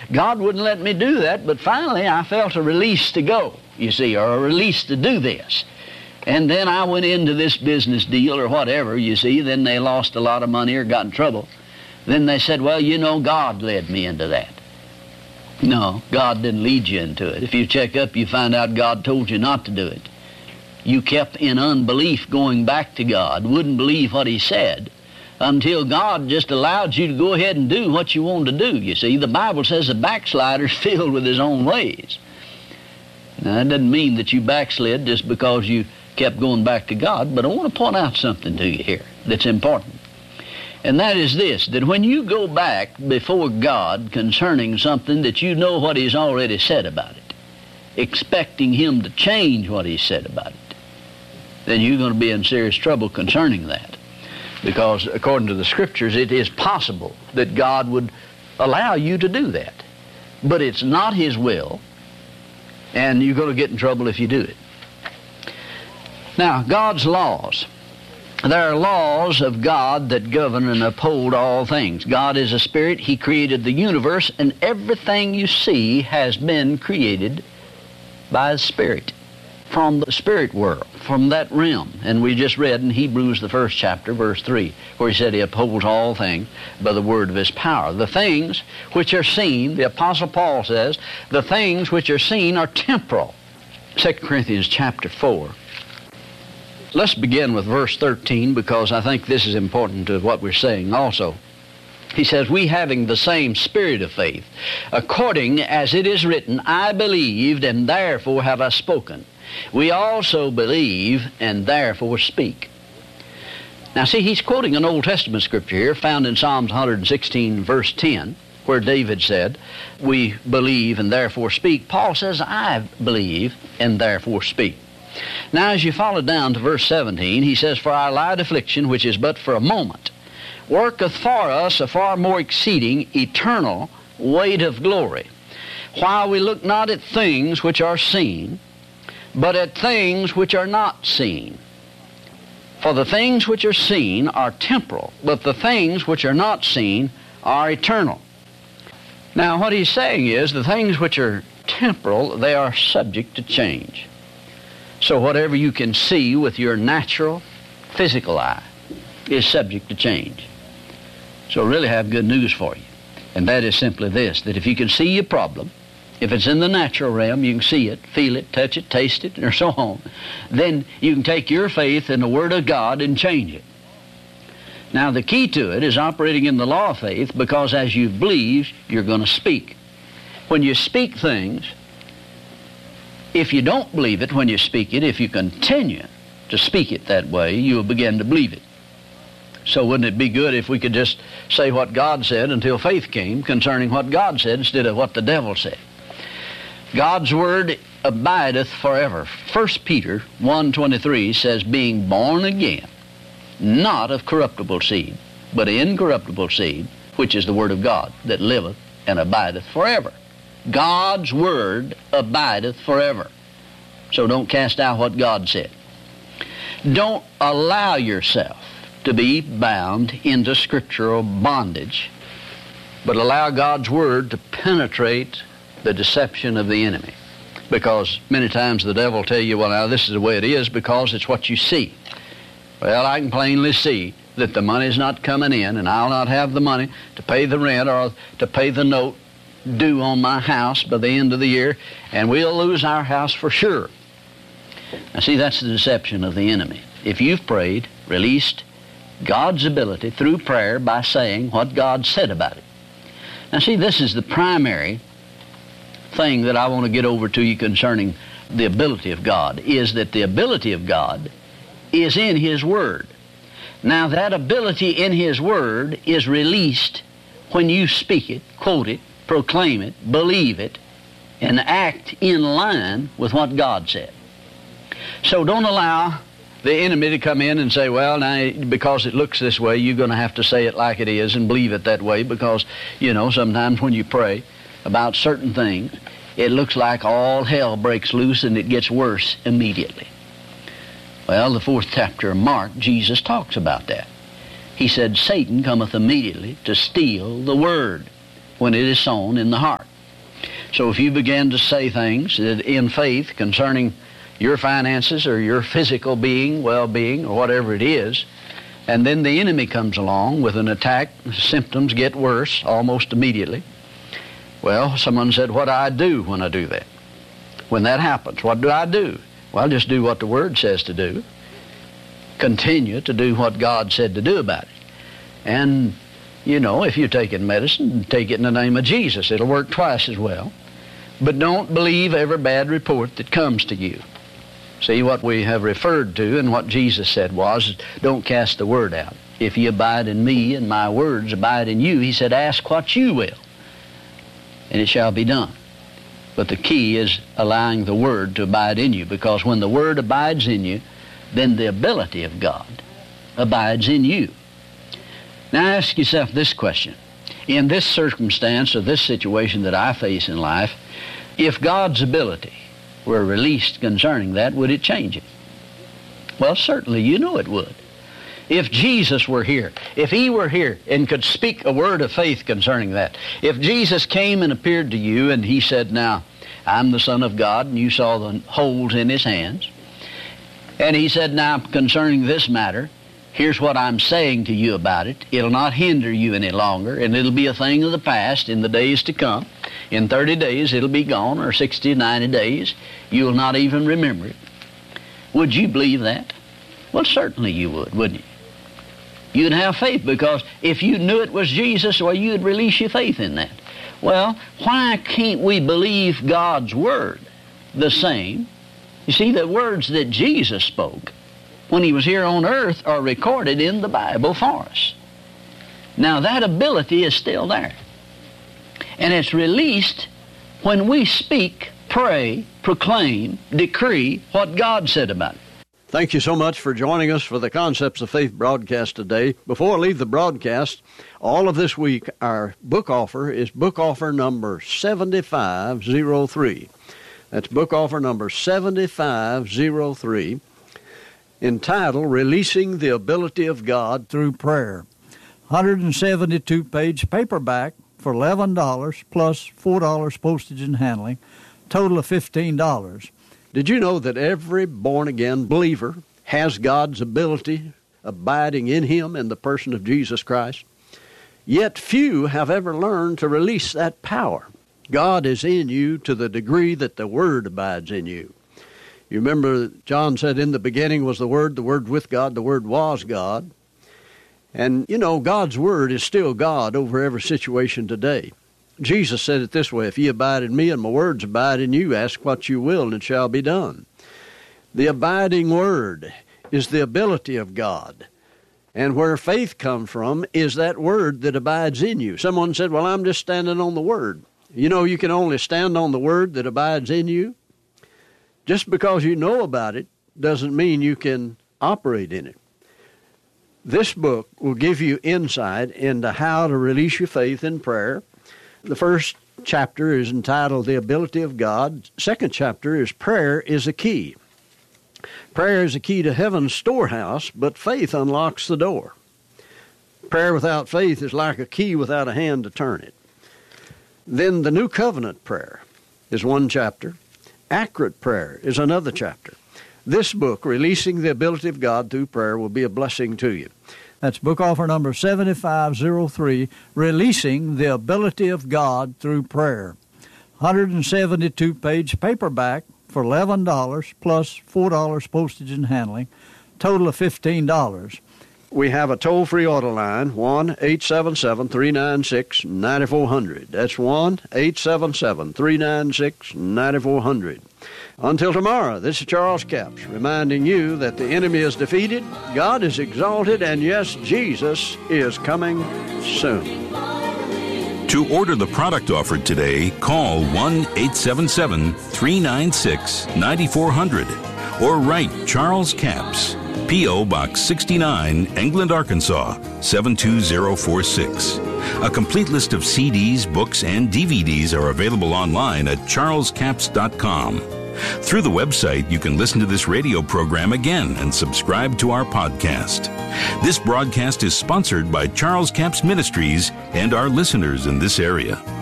God wouldn't let me do that, but finally I felt a release to go, you see, or a release to do this. And then I went into this business deal or whatever, you see. Then they lost a lot of money or got in trouble. Then they said, well, you know, God led me into that. No, God didn't lead you into it. If you check up, you find out God told you not to do it. You kept in unbelief going back to God, wouldn't believe what He said, until God just allowed you to go ahead and do what you wanted to do. You see, the Bible says the backslider's filled with his own ways. Now, that doesn't mean that you backslid just because you kept going back to God, but I want to point out something to you here that's important. And that is this, that when you go back before God concerning something that you know what He's already said about it, expecting Him to change what He said about it, then you're going to be in serious trouble concerning that. Because according to the Scriptures, it is possible that God would allow you to do that. But it's not His will, and you're going to get in trouble if you do it. Now, God's laws. There are laws of God that govern and uphold all things. God is a spirit. He created the universe, and everything you see has been created by His Spirit, from the spirit world, from that realm. And we just read in Hebrews, the 1st chapter, verse 3, where He said He upholds all things by the word of His power. The things which are seen, the Apostle Paul says, the things which are seen are temporal. 2 Corinthians chapter 4. Let's begin with verse 13, because I think this is important to what we're saying also. He says, we having the same spirit of faith, according as it is written, I believed, and therefore have I spoken. We also believe, and therefore speak. Now see, he's quoting an Old Testament scripture here, found in Psalms 116, verse 10, where David said, we believe, and therefore speak. Paul says, I believe, and therefore speak. Now, as you follow down to verse 17, he says, for our light affliction, which is but for a moment, worketh for us a far more exceeding eternal weight of glory, while we look not at things which are seen, but at things which are not seen. For the things which are seen are temporal, but the things which are not seen are eternal. Now, what he's saying is, the things which are temporal, they are subject to change. So whatever you can see with your natural, physical eye is subject to change. So I really have good news for you. And that is simply this, that if you can see your problem, if it's in the natural realm, you can see it, feel it, touch it, taste it, or so on, then you can take your faith in the Word of God and change it. Now the key to it is operating in the law of faith, because as you believe, you're going to speak. When you speak things, if you don't believe it when you speak it, if you continue to speak it that way, you'll begin to believe it. So wouldn't it be good if we could just say what God said until faith came concerning what God said instead of what the devil said? God's word abideth forever. 1 Peter 1:23 says, being born again, not of corruptible seed, but incorruptible seed, which is the word of God, that liveth and abideth forever. God's word abideth forever. So don't cast out what God said. Don't allow yourself to be bound into scriptural bondage, but allow God's word to penetrate the deception of the enemy. Because many times the devil will tell you, well, now this is the way it is because it's what you see. Well, I can plainly see that the money's not coming in, and I'll not have the money to pay the rent or to pay the note due on my house by the end of the year, and we'll lose our house for sure. Now see, that's the deception of the enemy. If you've prayed, released God's ability through prayer by saying what God said about it. Now see, this is the primary thing that I want to get over to you concerning the ability of God, is that the ability of God is in His Word. Now that ability in His Word is released when you speak it, quote it, proclaim it, believe it, and act in line with what God said. So don't allow the enemy to come in and say, well, now, because it looks this way, you're going to have to say it like it is and believe it that way, because, you know, sometimes when you pray about certain things, it looks like all hell breaks loose and it gets worse immediately. Well, the 4th chapter of Mark, Jesus talks about that. He said, Satan cometh immediately to steal the word when it is sown in the heart. So if you begin to say things that in faith concerning your finances or your physical being, well-being, or whatever it is, and then the enemy comes along with an attack, symptoms get worse almost immediately. Well, someone said, what do I do when I do that? When that happens, what do I do? Well, just do what the Word says to do. Continue to do what God said to do about it. And, you know, if you're taking medicine, take it in the name of Jesus. It'll work twice as well. But don't believe every bad report that comes to you. See, what we have referred to and what Jesus said was, don't cast the word out. If you abide in me and my words abide in you, he said, ask what you will, and it shall be done. But the key is allowing the word to abide in you, because when the word abides in you, then the ability of God abides in you. Now ask yourself this question. In this circumstance or this situation that I face in life, if God's ability were released concerning that, would it change it? Well, certainly you know it would. If Jesus were here, if he were here and could speak a word of faith concerning that, if Jesus came and appeared to you and he said, now, I'm the Son of God, and you saw the holes in his hands, and he said, now, concerning this matter, here's what I'm saying to you about it. It'll not hinder you any longer, and it'll be a thing of the past in the days to come. In 30 days, it'll be gone, or 60, 90 days. You'll not even remember it. Would you believe that? Well, certainly you would, wouldn't you? You'd have faith, because if you knew it was Jesus, well, you'd release your faith in that. Well, why can't we believe God's Word the same? You see, the words that Jesus spoke when he was here on earth are recorded in the Bible for us. Now, that ability is still there. And it's released when we speak, pray, proclaim, decree what God said about it. Thank you so much for joining us for the Concepts of Faith broadcast today. Before I leave the broadcast, all of this week, our book offer is book offer number 7503. That's book offer number 7503, entitled Releasing the Ability of God Through Prayer. 172-page paperback for $11 plus $4 postage and handling, total of $15. Did you know that every born-again believer has God's ability abiding in him in the person of Jesus Christ? Yet few have ever learned to release that power. God is in you to the degree that the Word abides in you. You remember John said, in the beginning was the Word with God, the Word was God. And, you know, God's Word is still God over every situation today. Jesus said it this way, if ye abide in me and my words abide in you, ask what you will and it shall be done. The abiding Word is the ability of God. And where faith comes from is that Word that abides in you. Someone said, well, I'm just standing on the Word. You know, you can only stand on the Word that abides in you. Just because you know about it doesn't mean you can operate in it. This book will give you insight into how to release your faith in prayer. The first chapter is entitled The Ability of God. Second chapter is Prayer is a Key. Prayer is a key to heaven's storehouse, but faith unlocks the door. Prayer without faith is like a key without a hand to turn it. Then the New Covenant prayer is one chapter. Accurate prayer is another chapter. This book, Releasing the Ability of God Through Prayer, will be a blessing to you. That's book offer number 7503, Releasing the Ability of God Through Prayer. 172-page paperback for $11 plus $4 postage and handling, total of $15. We have a toll-free order line, 1-877-396-9400. That's 1-877-396-9400. Until tomorrow, this is Charles Capps reminding you that the enemy is defeated, God is exalted, and yes, Jesus is coming soon. To order the product offered today, call 1-877-396-9400 or write Charles Capps, P.O. Box 69, England, Arkansas, 72046. A complete list of CDs, books, and DVDs are available online at charlescapps.com. Through the website, you can listen to this radio program again and subscribe to our podcast. This broadcast is sponsored by Charles Capps Ministries and our listeners in this area.